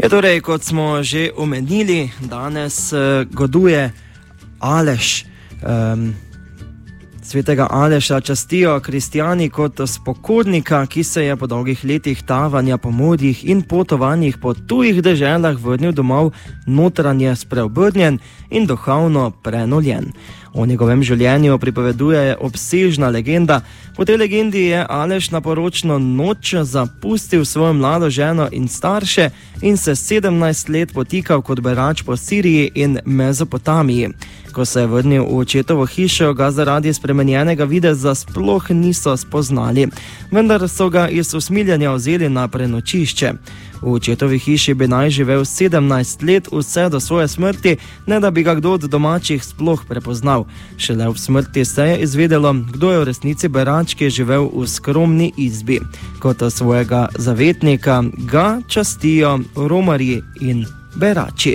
Ja, torej, kot smo že omenili, danes goduje Aleš. Svetega Aleša častijo kristjani kot spokornika, ki se je po dolgih letih tavanja po morjih in potovanjih po tujih deželah vrnil domov notranje spreobrnjen in duhovno prenovljen. O njegovem življenju pripoveduje obsežna legenda. Po tej legendi je Aleš na poročno noč zapustil svojo mlado ženo in starše in se 17 let potikal kot berač po Siriji in Mezopotamiji. Ko se je vrnil v očetovo hišo, ga zaradi spremenjenega videza sploh niso spoznali, vendar so ga iz usmiljenja vzeli na prenočišče. V očetovi hiši bi naj živel 17 let, vse do svoje smrti, ne da bi ga kdo od domačih sploh prepoznal. Šele v smrti se je izvedelo, kdo je v resnici berač, ki je živel v skromni izbi. Kot svojega zavetnika ga častijo romarji in berači.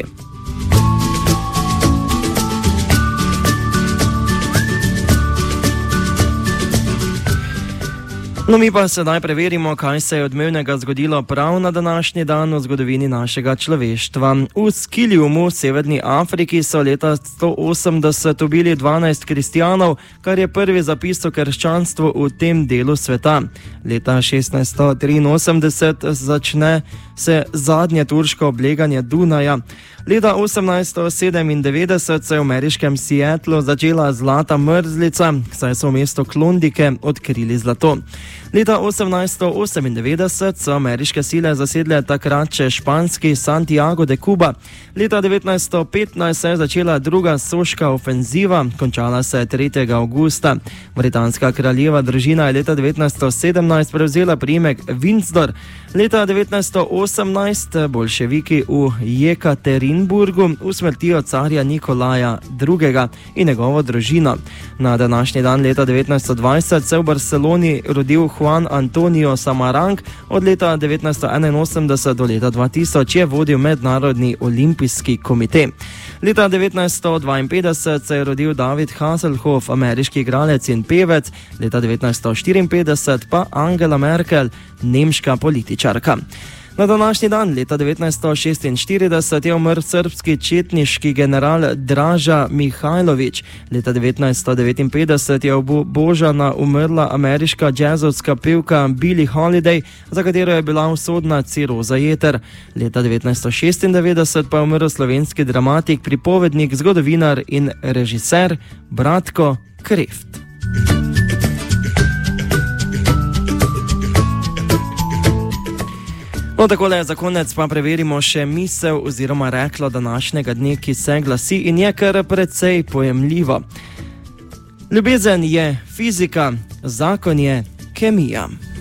No, mi pa sedaj preverimo, kaj se je odmevnega zgodilo prav na današnji dan v zgodovini našega človeštva. V Skiliumu, severni Afriki, so leta 180 ubili 12 kristjanov, kar je prvi zapis o krščanstvu v tem delu sveta. Leta 1683 začne se zadnje turško obleganje Dunaja. Leta 1897 se je v ameriškem Seattlu začela zlata mrzlica, saj so v mestu Klondike odkrili zlato. Leta 1898 so ameriške sile zasedle takrat še španski Santiago de Cuba. Leta 1915 se je začela druga soška ofenziva, končala se je 3. avgusta. Britanska kraljeva družina je leta 1917 prevzela priimek Windsor. Leta 1918 bolševiki v Jekaterinburgu usmrtijo carja Nikolaja II. In njegovo družino. Na današnji dan leta 1920 se v Barceloni rodil Juan Antonio Samaranch, od leta 1981 do leta 2000 je vodil Mednarodni olimpijski komite. Leta 1952 se je rodil David Hasselhoff, ameriški igralec in pevec, leta 1954 pa Angela Merkel, nemška političarka. Na današnji dan, leta 1946, je umrl srbski četniški general Draža Mihajlović. Leta 1959 je v Božana umrla ameriška džezovska pevka Billie Holiday, za katero je bila usodna ciroza jeter. Leta 1996 pa je umrl slovenski dramatik, pripovednik, zgodovinar in režiser Bratko Kreft. No, takole za konec pa preverimo še misel oziroma reklo današnjega dne, ki se glasi in je kar precej pojemljivo. Ljubezen je fizika, zakon je kemija.